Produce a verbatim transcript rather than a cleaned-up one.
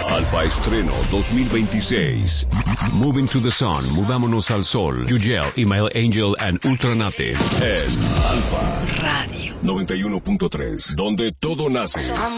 Alfa Estreno dos mil veintiséis. Moving to the Sun, Mudámonos al Sol, Yugel, Email Angel and Ultranate. En Alfa Radio noventa y uno punto tres, donde todo nace.